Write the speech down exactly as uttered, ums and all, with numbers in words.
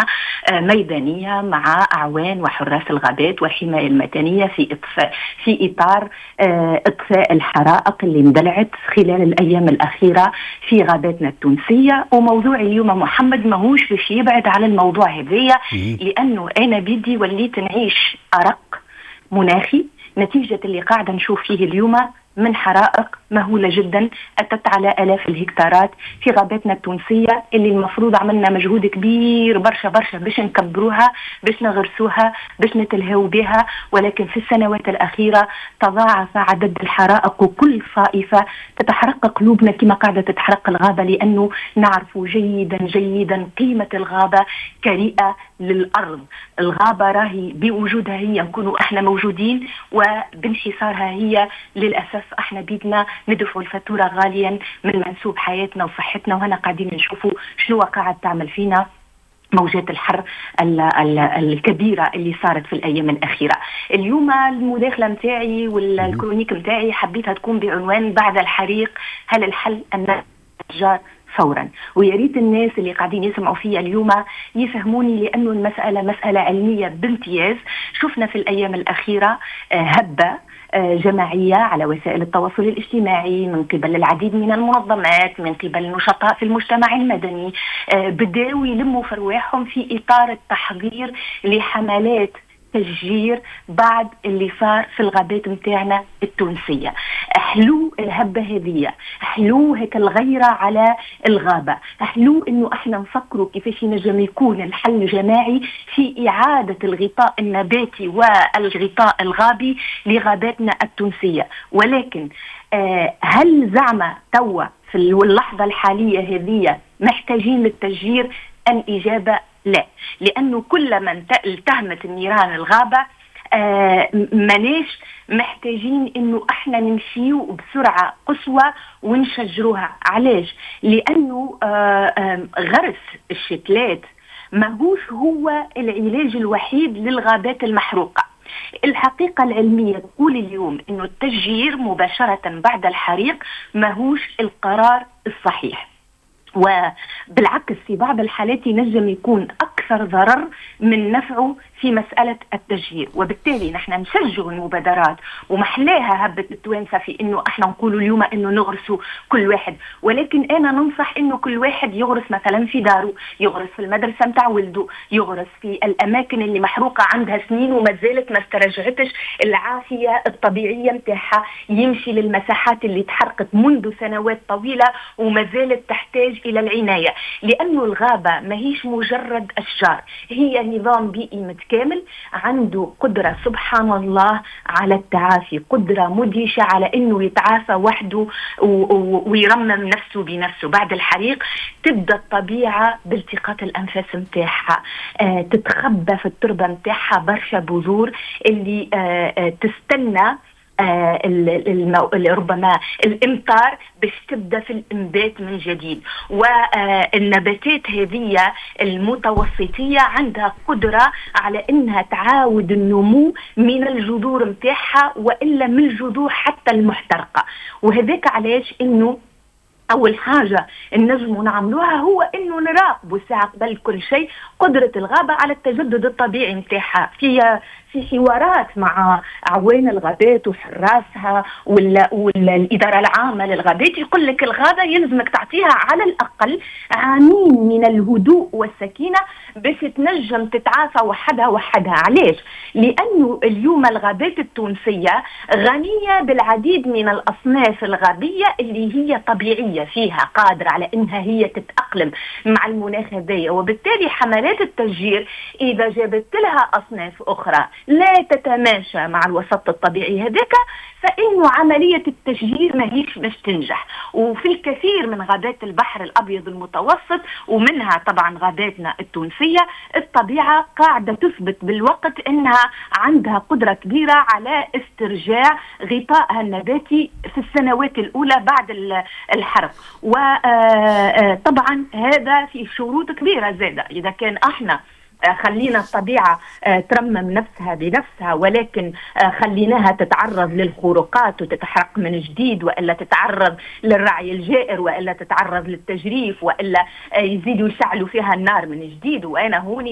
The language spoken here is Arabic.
خدمة ميدانية مع أعوان وحراس الغابات والحماية المدنية في إطفاء في إطار إطفاء الحرائق اللي اندلعت خلال الأيام الأخيرة في غاباتنا التونسية. وموضوع اليوم محمد ماهوش باش يبعد على الموضوع هذايا، لأنه أنا بدي وليت نعيش أرق مناخي نتيجة اللي قاعدة نشوف فيه اليوم من حرائق مهولة جدا أتت على آلاف الهكتارات في غاباتنا التونسية، اللي المفروض عملنا مجهود كبير برشا برشا باش نكبروها، باش نغرسوها، باش نتلهوا بها، ولكن في السنوات الأخيرة تضاعف عدد الحرائق، وكل صائفة تتحرق قلوبنا كما قاعدة تتحرق الغابة، لأنه نعرف جيدا جيدا قيمة الغابة كريئة للأرض. الغابة راهي بوجودها هي نكونوا احنا موجودين، وبانحصارها هي للأسف احنا بيدنا ندفعوا الفاتورة غاليا من منسوب حياتنا وصحتنا. وهنا قاعدين نشوفوا شنو قاعد تعمل فينا موجات الحر ال ال الكبيرة اللي صارت في الأيام الأخيرة. اليوم المداخلة متاعي والكرونيك متاعي حبيتها تكون بعنوان بعد الحريق هل الحل أن الأشجار فورا. ويا ريت الناس اللي قاعدين يسمعوا فيها اليوم يفهموني، لأنه المسألة مسألة علمية بامتياز. شفنا في الأيام الأخيرة هبة جماعية على وسائل التواصل الاجتماعي من قبل العديد من المنظمات، من قبل النشطاء في المجتمع المدني، بداوا يلموا في رواحهم في إطار التحضير لحملات تشجير بعد اللي صار في الغابات متاعنا التونسية. حلو الهبة هذه، حلو هيك الغيرة على الغابة، حلو انه احنا نفكروا كيفاش ينجم يكون الحل جماعي في اعادة الغطاء النباتي والغطاء الغابي لغاباتنا التونسية. ولكن آه هل زعما توا في اللحظة الحالية هذه محتاجين للتشجير؟ الإجابة لا، لأنه كلما التهمت النيران الغابة آه مناش محتاجين إنه إحنا نمشيو بسرعة قصوى ونشجروها. علاش؟ لأنه آه آه غرس الشتلات ماهوش هو العلاج الوحيد للغابات المحروقة. الحقيقة العلمية تقول اليوم إنه التشجير مباشرة بعد الحريق ماهوش القرار الصحيح، وبالعكس في بعض الحالات ينجم يكون أكثر ضرر من نفعه في مسألة التشجير. وبالتالي نحن نشجع المبادرات، ومحلاها هبة التوانسة في إنه إحنا نقولوا اليوم إنه نغرسوا كل واحد، ولكن أنا ننصح إنه كل واحد يغرس مثلا في داره، يغرس في المدرسة متاع ولده، يغرس في الأماكن اللي محروقة عندها سنين وما زالت ما استرجعتش العافية الطبيعية متاعها، يمشي للمساحات اللي تحرقت منذ سنوات طويلة وما زالت تحتاج إلى العناية. لأنه الغابة ما هيش مجرد أشجار، هي نظام بيئي متكامل عنده قدرة سبحان الله على التعافي، قدرة مدهشة على أنه يتعافى وحده ويرمم نفسه بنفسه. بعد الحريق تبدأ الطبيعة بالتقاط الأنفاس متاعها، آه تتخبى في التربة متاعها برشا بذور اللي آه آه تستنى آه ربما الامطار باش تبدا في الانبات من جديد. والنباتات هذه المتوسطيه عندها قدره على انها تعاود النمو من الجذور متاعها والا من الجذور حتى المحترقه. وهذاك علاش انه أول حاجة النجم نعملوها هو إنه نراقبوا ساعة قبل كل شيء قدرة الغابة على التجدد الطبيعي متاعها في في حوارات مع أعوان الغابات وحراسها ولا والإدارة العامة للغابات. يقول لك الغابة يلزمك تعطيها على الأقل عامين من الهدوء والسكينة باش تنجم تتعافى وحدها وحدها. علاش؟ لأنه اليوم الغابات التونسية غنية بالعديد من الأصناف الغابية اللي هي طبيعية فيها، قادرة على إنها هي تتأقلم مع المناخ هذايا. وبالتالي حملات التشجير إذا جابت لها أصناف أخرى لا تتماشى مع الوسط الطبيعي هذاك، فإنه عملية التشجير ما هيش باش تنجح. وفي الكثير من غابات البحر الأبيض المتوسط ومنها طبعا غاباتنا التونسية الطبيعة قاعدة تثبت بالوقت إنها عندها قدرة كبيرة على استرجاع غطائها النباتي في السنوات الأولى بعد الحرق. وطبعا هذا في شروط كبيرة زادة. إذا كان احنا خلينا الطبيعة ترمم نفسها بنفسها، ولكن خليناها تتعرض للخروقات وتتحرق من جديد، وإلا تتعرض للرعي الجائر، وإلا تتعرض للتجريف، وإلا يزيدوا يشعلوا فيها النار من جديد. وأنا هوني